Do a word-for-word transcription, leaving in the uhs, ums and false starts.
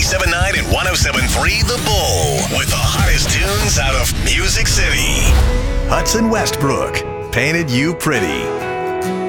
ninety-seven point nine and one oh seven point three The Bull with the hottest tunes out of Music City. Hudson Westbrook, Painted You Pretty.